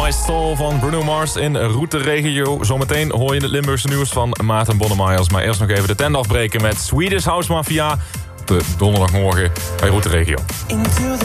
My Soul van Bruno Mars in Route Regio. Zometeen hoor je het Limburgse nieuws van Maarten Bonnemeyers. Maar eerst nog even de tent afbreken met Swedish House Mafia. Op de donderdagmorgen bij Route Regio.